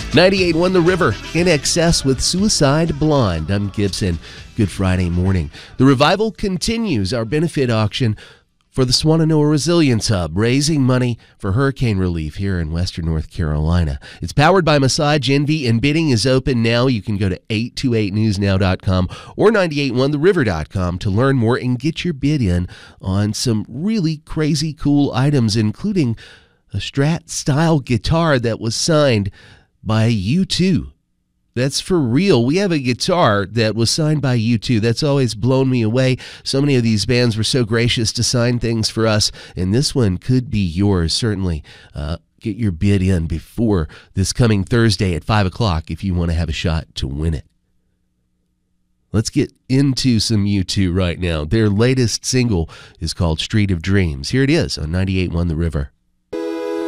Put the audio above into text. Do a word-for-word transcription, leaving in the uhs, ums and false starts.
ninety-eight point one The River, In Excess with Suicide Blonde. I'm Gibson. Good Friday morning. The Revival continues our benefit auction for the Swannanoa Resilience Hub, raising money for hurricane relief here in western North Carolina. It's powered by Massage Envy, and bidding is open now. You can go to eight two eight news now dot com or nine eight one the river dot com to learn more and get your bid in on some really crazy cool items, including a Strat-style guitar that was signed by U two. That's for real. We have a guitar that was signed by U two. That's always blown me away. So many of these bands were so gracious to sign things for us, and this one could be yours, certainly. Uh, get your bid in before this coming Thursday at five o'clock if you want to have a shot to win it. Let's get into some U two right now. Their latest single is called Street of Dreams. Here it is on ninety-eight point one The River.